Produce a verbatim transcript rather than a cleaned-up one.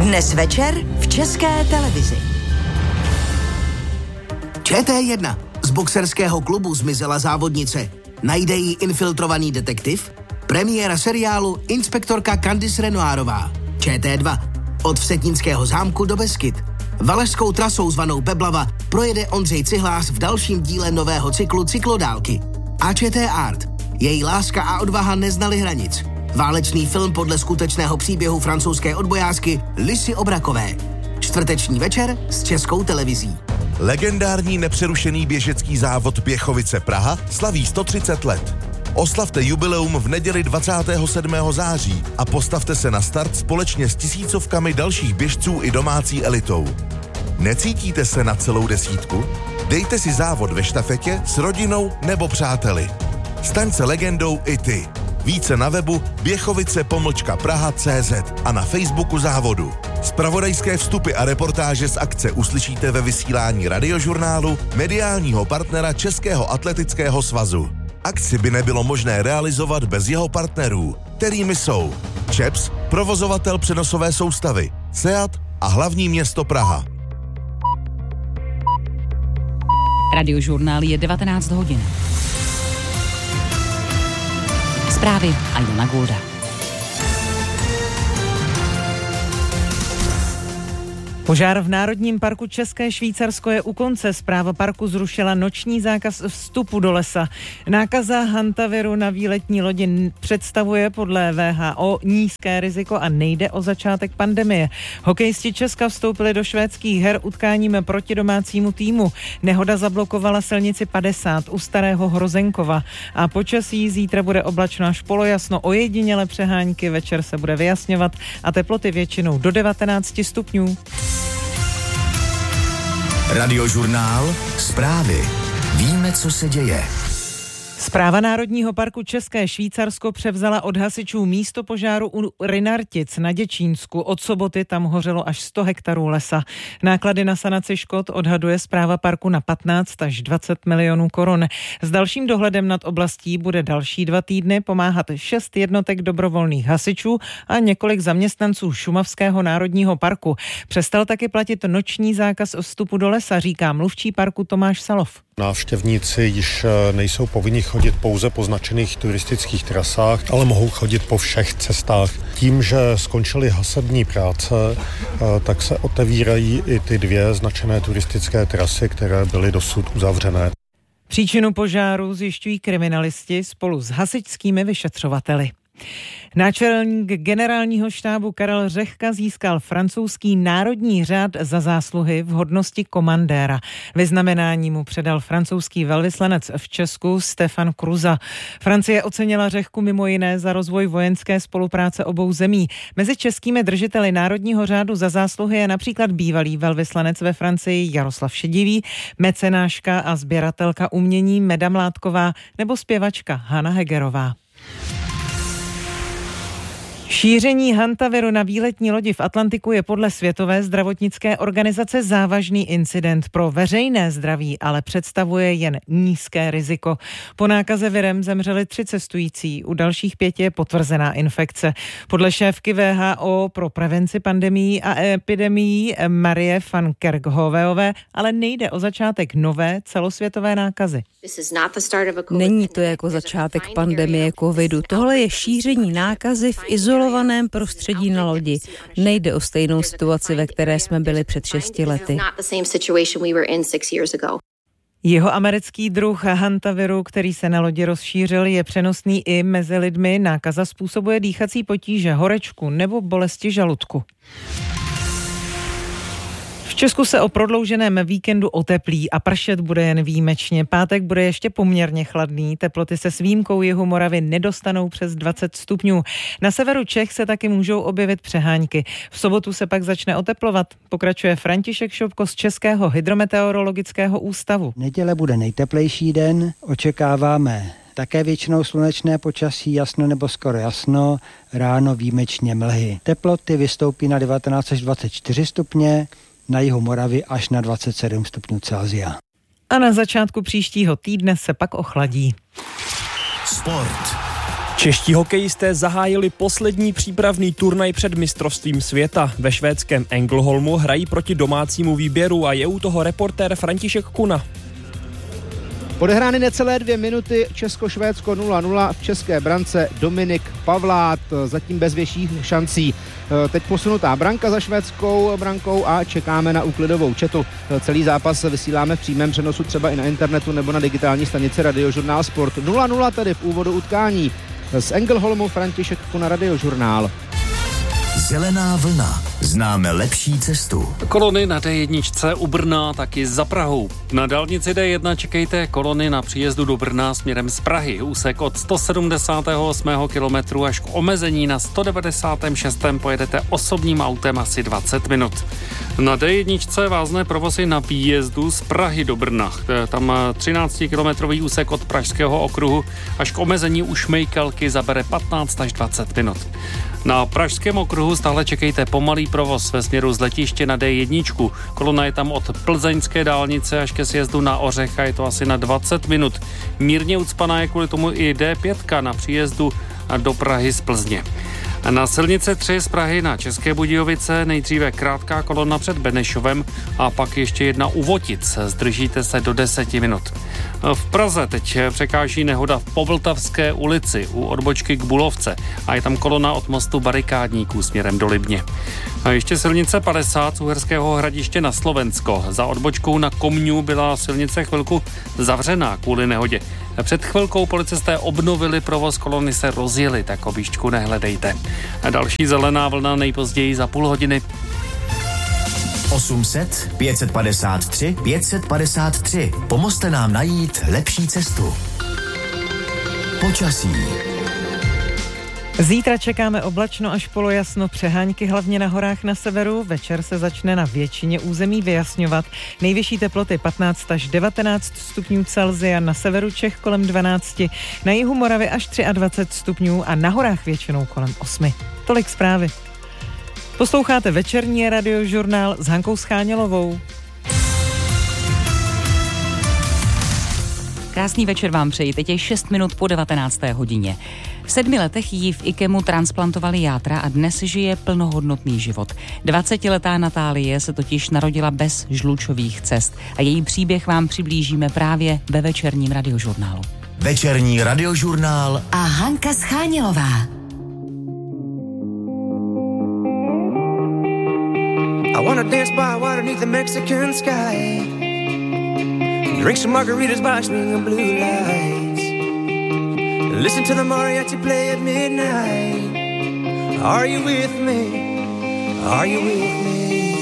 Dnes večer v České televizi. Č T jedna. Z boxerského klubu zmizela závodnice. Najde ji infiltrovaný detektiv? Premiéra seriálu Inspektorka Candice Renoirová. Č T dva. Od Vsetínského zámku do Beskyd. Valašskou trasou zvanou Peblava projede Ondřej Cihlář v dalším díle nového cyklu Cyklodálky. A Č T Art. Její láska a odvaha neznaly hranic. Válečný film podle skutečného příběhu francouzské odbojářky Lisy Obrakové. Čtvrteční večer s Českou televizí. Legendární nepřerušený běžecký závod Běchovice Praha slaví sto třicet let. Oslavte jubileum v neděli dvacátého sedmého září a postavte se na start společně s tisícovkami dalších běžců i domácí elitou. Necítíte se na celou desítku? Dejte si závod ve štafetě s rodinou nebo přáteli. Staň se legendou i ty. Více na webu běchovice pomlčka praha tečka cé zet a na Facebooku závodu. Zpravodajské vstupy a reportáže z akce uslyšíte ve vysílání Radiožurnálu, mediálního partnera Českého atletického svazu. Akci by nebylo možné realizovat bez jeho partnerů, kterými jsou ČEPS, provozovatel přenosové soustavy, SEAT a hlavní město Praha. Radiožurnál je devatenáct hodin. Zprávy a Jana Gulda. Požár v Národním parku České Švýcarsko je u konce. Správa parku zrušila noční zákaz vstupu do lesa. Nákaza hantaviru na výletní lodi představuje podle W H O nízké riziko a nejde o začátek pandemie. Hokejisti Česka vstoupili do švédských her utkáním proti domácímu týmu. Nehoda zablokovala silnici padesát u Starého Hrozenkova. A počasí zítra bude oblačno až polojasno, ojediněle přehánky, večer se bude vyjasňovat a teploty většinou do devatenáct stupňů. Radiožurnál. Zprávy. Víme, co se děje. Správa Národního parku České Švýcarsko převzala od hasičů místo požáru u Rynartic na Děčínsku. Od soboty tam hořelo až sto hektarů lesa. Náklady na sanaci škod odhaduje správa parku na patnáct až dvacet milionů korun. S dalším dohledem nad oblastí bude další dva týdny pomáhat šest jednotek dobrovolných hasičů a několik zaměstnanců Šumavského národního parku. Přestal taky platit noční zákaz vstupu do lesa, říká mluvčí parku Tomáš Salov. Návštěvníci již nejsou povinni chodit pouze po značených turistických trasách, ale mohou chodit po všech cestách. Tím, že skončily hasební práce, tak se otevírají i ty dvě značené turistické trasy, které byly dosud uzavřené. Příčinu požáru zjišťují kriminalisti spolu s hasičskými vyšetřovateli. Náčelník generálního štábu Karel Řehka získal francouzský národní řád za zásluhy v hodnosti komandéra. Vyznamenání mu předal francouzský velvyslanec v Česku Stefan Kruza. Francie ocenila Řehku mimo jiné za rozvoj vojenské spolupráce obou zemí. Mezi českými držiteli národního řádu za zásluhy je například bývalý velvyslanec ve Francii Jaroslav Šedivý, mecenáška a sběratelka umění Meda Mládková nebo zpěvačka Hana Hegerová. Šíření hantaviru na výletní lodi v Atlantiku je podle Světové zdravotnické organizace závažný incident pro veřejné zdraví, ale představuje jen nízké riziko. Po nákaze virem zemřeli tři cestující, u dalších pěti je potvrzená infekce. Podle šéfky W H O pro prevenci pandemií a epidemií Marie van Kerkhoveové ale nejde o začátek nové celosvětové nákazy. Není to jako začátek pandemie covidu. Tohle je šíření nákazy v izolovaném prostředí na lodi. Nejde o stejnou situaci, ve které jsme byli před šesti lety. Jeho americký druh hantaviru, který se na lodi rozšířil, je přenosný i mezi lidmi. Nákaza způsobuje dýchací potíže, horečku nebo bolesti žaludku. V Česku se o prodlouženém víkendu oteplí a pršet bude jen výjimečně. Pátek bude ještě poměrně chladný, teploty se s výjimkou jihu Moravy nedostanou přes dvacet stupňů. Na severu Čech se taky můžou objevit přehánky. V sobotu se pak začne oteplovat, pokračuje František Šopko z Českého hydrometeorologického ústavu. Neděle bude nejteplejší den, očekáváme také většinou slunečné počasí, jasno nebo skoro jasno, ráno výjimečně mlhy. Teploty vystoupí na devatenáct až dvacet čtyři stupně, na jihu Moravy až na dvacet sedm stupňů Celsia. A na začátku příštího týdne se pak ochladí. Sport. Čeští hokejisté zahájili poslední přípravný turnaj před mistrovstvím světa. Ve švédském Ängelholmu hrají proti domácímu výběru a je u toho reportér František Kuna. Odehrány necelé dvě minuty, Česko-Švédsko nula nula, v české brance Dominik Pavlát, zatím bez větších šancí. Teď posunutá branka za švédskou brankou a čekáme na úklidovou četu. Celý zápas vysíláme v přímém přenosu třeba i na internetu nebo na digitální stanici Radiožurnál Sport. nula nula tedy v úvodu utkání. Z Ängelholmu František Kuna, Radiožurnál. Zelená vlna. Známe lepší cestu. Kolony na D jedna u Brna, taky za Prahou. Na dálnici D jedna čekejte kolony na příjezdu do Brna směrem z Prahy. Úsek od sto sedmdesátého osmého kilometru až k omezení na sto devadesátém šestém pojedete osobním autem asi dvacet minut. Na D jedna vázne provozy na výjezdu z Prahy do Brna. Tam třináctikilometrový úsek od Pražského okruhu až k omezení u Šmejkalky zabere patnáct až dvacet minut. Na Pražském okruhu stále čekejte pomalý provoz ve směru z letiště na D jedna. Kolona je tam od plzeňské dálnice až ke sjezdu na Ořech a je to asi na dvacet minut. Mírně ucpaná je kvůli tomu i D pět na příjezdu do Prahy z Plzně. Na silnice tři z Prahy na České Budějovice nejdříve krátká kolona před Benešovem a pak ještě jedna u Votic. Zdržíte se do deseti minut. V Praze teď překáží nehoda v Povltavské ulici u odbočky k Bulovce a je tam kolona od mostu Barikádníků směrem do Libně. A ještě silnice padesát z Uherského Hradiště na Slovensko. Za odbočkou na Komňu byla silnice chvilku zavřená kvůli nehodě. Před chvilkou policisté obnovili provoz, kolony se rozjeli, tak objížďku nehledejte. A další zelená vlna nejpozději za půl hodiny. osm set pět set padesát tři pět set padesát tři. Pomozte nám najít lepší cestu. Počasí. Zítra čekáme oblačno až polojasno, přehánky hlavně na horách na severu. Večer se začne na většině území vyjasňovat. Nejvyšší teploty patnáct až devatenáct stupňů Celsia, na severu Čech kolem dvanáct, na jihu Moravy až dvacet tři stupňů a na horách většinou kolem osm. Tolik zprávy. Posloucháte večerní Radiožurnál s Hankou Schánělovou. Krásný večer vám přeji, teď je šest minut po devatenácté hodině. V sedmi letech jí v IKEMu transplantovali játra a dnes žije plnohodnotný život. dvacetiletá Natálie se totiž narodila bez žlučových cest a její příběh vám přiblížíme právě ve večerním Radiožurnálu. Večerní Radiožurnál a Hanka Schánělová. I wanna dance by water beneath the Mexican sky. Drink some margaritas by swinging blue lights. Listen to the mariachi play at midnight. Are you with me? Are you with me?